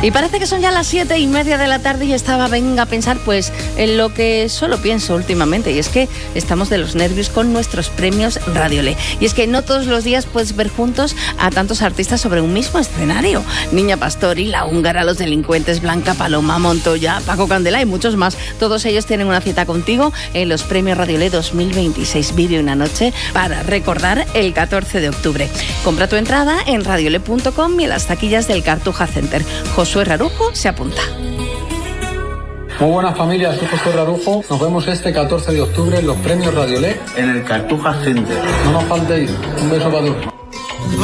Y parece que son ya las 7:30 de la tarde y venga a pensar pues en lo que solo pienso últimamente, y es que estamos de los nervios con nuestros premios Radiolé. Y es que no todos los días puedes ver juntos a tantos artistas sobre un mismo escenario. Niña Pastori, La Húngara, Los Delincuentes, Blanca Paloma, Montoya, Paco Candela y muchos más. Todos ellos tienen una cita contigo en los premios Radiolé 2026. Vive una noche para recordar el 14 de octubre. Compra tu entrada en radiolé.com y en las taquillas del Cartuja Center. Josué Rarujo se apunta. Muy buenas familias, soy Josué Rarujo. Nos vemos este 14 de octubre en los premios Radiolé en el Cartuja Center. No nos faltéis. Un beso para todos.